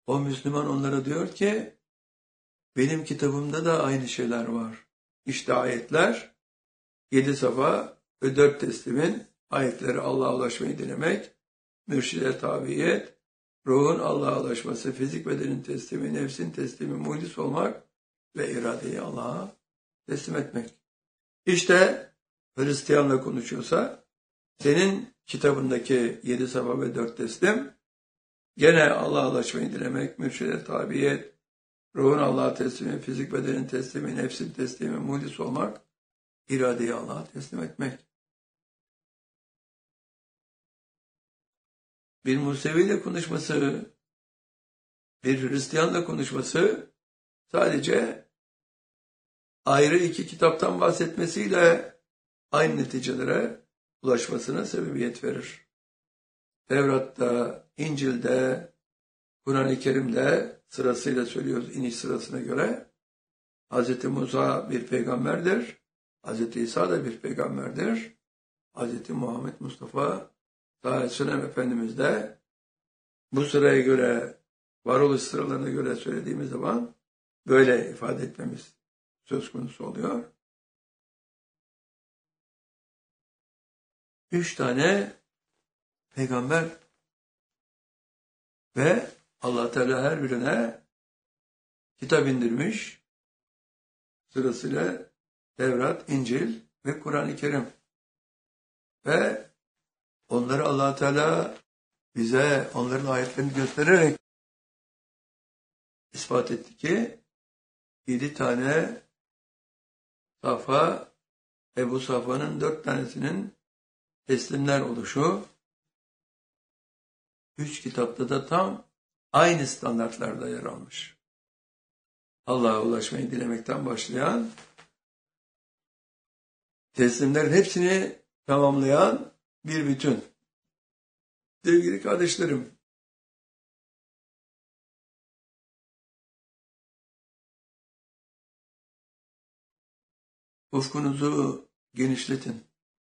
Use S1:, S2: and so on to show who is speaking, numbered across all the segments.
S1: O Müslüman onlara diyor ki, benim kitabımda da aynı şeyler var. İşte ayetler, 7 safa ve 4 teslimin ayetleri Allah'a ulaşmayı dilemek, mürşide tabiyet, ruhun Allah'a ulaşması, fizik bedenin teslimi, nefsin teslimi, muhlis olmak ve iradeyi Allah'a teslim etmek. İşte Hristiyanla konuşuyorsa, senin kitabındaki 7 safa ve 4 teslim, gene Allah'a ulaşmayı dilemek, mürşide tabiyet, ruhun Allah'a teslimi, fizik bedenin teslimi, nefsin teslimi, muhlis olmak, iradeyi Allah'a teslim etmek. Bir Musevi'yle konuşması, bir Hristiyanla konuşması sadece ayrı 2 kitaptan bahsetmesiyle aynı neticelere ulaşmasına sebebiyet verir. Tevrat'ta, İncil'de, Kur'an-ı Kerim'de sırasıyla söylüyoruz iniş sırasına göre. Hz. Musa bir peygamberdir. Hz. İsa da bir peygamberdir. Hz. Muhammed Mustafa sallallahu aleyhi ve sellem Efendimiz de bu sıraya göre, varoluş sıralarına göre söylediğimiz zaman böyle ifade etmemiz söz konusu oluyor. 3 tane peygamber ve Allah Teala her birine kitap indirmiş. Sırasıyla Tevrat, İncil ve Kur'an-ı Kerim. Ve onları Allah Teala bize onların ayetlerini göstererek ispat etti ki 7 tane safa ve bu safhanın 4 tanesinin teslimler oluşu 3 kitapta da tam aynı standartlarda yer almış. Allah'a ulaşmayı dilemekten başlayan, teslimlerin hepsini tamamlayan bir bütün. Sevgili kardeşlerim, ufkunuzu genişletin.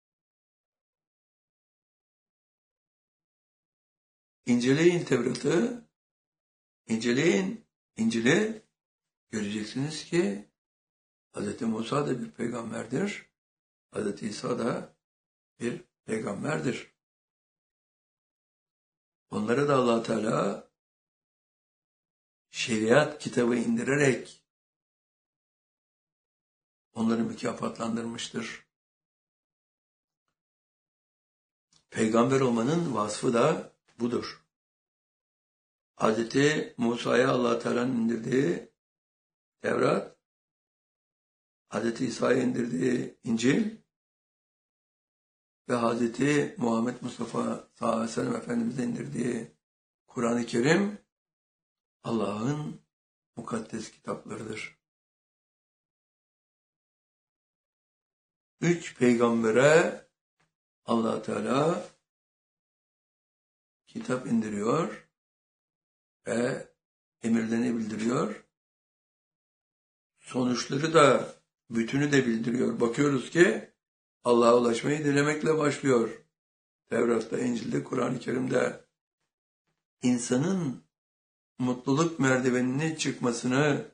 S1: İnceleyin Tevrat'ı, inceleyin İncil'i, göreceksiniz ki Hz. Musa da bir peygamberdir, Hz. İsa da bir peygamberdir. Onlara da Allah Teala şeriat kitabı indirerek onları mükafatlandırmıştır. Peygamber olmanın vasfı da budur. Hz. Musa'ya Allah Teala'nın indirdiği Tevrat, Hz. İsa'ya indirdiği İncil ve Hz. Muhammed Mustafa sallallahu aleyhi ve sellem Efendimiz'e indirdiği Kur'an-ı Kerim Allah'ın mukaddes kitaplarıdır. 3 peygambere Allah Teala kitap indiriyor ve emirlerini bildiriyor. Sonuçları da, bütünü de bildiriyor. Bakıyoruz ki Allah'a ulaşmayı dilemekle başlıyor. Tevrat'ta, İncil'de, Kur'an-ı Kerim'de insanın mutluluk merdivenine çıkmasını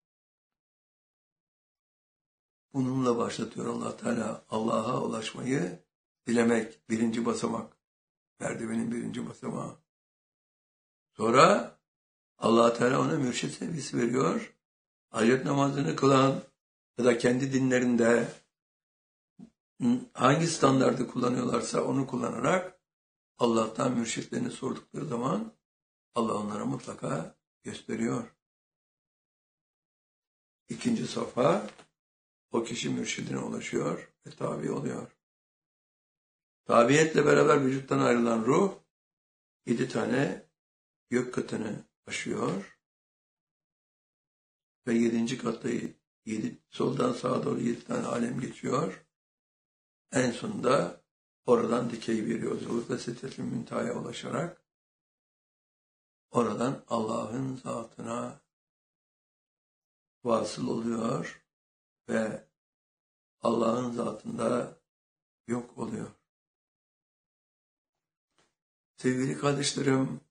S1: bununla başlatıyor Allah Teala. Allah'a ulaşmayı dilemek 1. basamak. Merdivenin 1. basamağı. Sonra Allah Teala ona mürşid sevgisi veriyor. Ayet namazını kılan ya da kendi dinlerinde hangi standardı kullanıyorlarsa onu kullanarak Allah'tan mürşitlerini sordukları zaman Allah onlara mutlaka gösteriyor. 2. safha, o kişi mürşidine ulaşıyor ve tabi oluyor. Tabiyetle beraber vücuttan ayrılan ruh 7 tane gök katını aşıyor ve 7. katta 7, soldan sağa doğru 7 tane alem geçiyor. En sonunda oradan dikey bir yolculukla Sidret-i Münteha'ya ulaşarak oradan Allah'ın zatına vasıl oluyor ve Allah'ın zatında yok oluyor. Sevgili kardeşlerim,